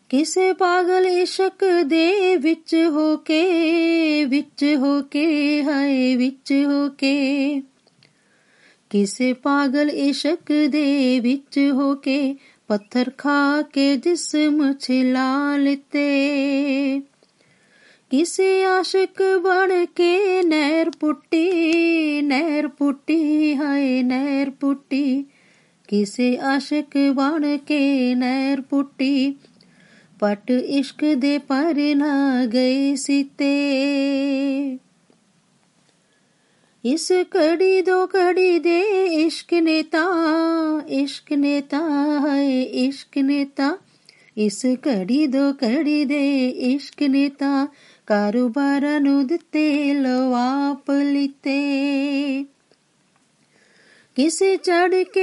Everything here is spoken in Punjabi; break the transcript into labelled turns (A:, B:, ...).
A: ਕਿਸੇ ਪਾਗਲ ਇਸ਼ਕ ਦੇ ਵਿੱਚ ਹੋ ਕੇ ਹਾਏ ਵਿੱਚ ਹੋ ਕੇ, ਕਿਸੇ ਪਾਗਲ ਇਸ਼ਕ ਦੇ ਵਿੱਚ ਹੋ ਕੇ, ਪੱਥਰ ਖਾ ਕੇ ਜਿਸਮ ਛਿਲਾ ਲਿੱਤੇ। ਕਿਸੇ ਆਸ਼ਿਕ ਬਣ ਕੇ ਨਹਿਰ ਪੁੱਟੀ ਹਾਏ ਨਹਿਰ ਪੁੱਟੀ, ਕਿਸੇ ਆਸ਼ਿਕ ਬਣ ਕੇ ਨਹਿਰ ਪੁੱਟੀ, ਪਟ ਇਸ਼ਕ ਦੇ ਪਰ ਨਾ ਗਏ ਸੀਤੇ। ਇਸ ਘੜੀ ਦੋ ਘੜੀ ਦੇ ਇਸ਼ਕ ਨੇ ਤਾਂ ਹਾਏ ਇਸ਼ਕ ਨੇ ਤਾਂ, ਇਸ ਘੜੀ ਦੋ ਘੜੀ ਦੇ ਇਸ਼ਕ ਨੇ ਤਾਂ, ਕਾਰੋਬਾਰਾਂ ਨੂੰ ਦਿੱਤੇ ਲਵਾਪ ਲਿੱਤੇ। ਕਿਸੇ ਚੜ ਕੇ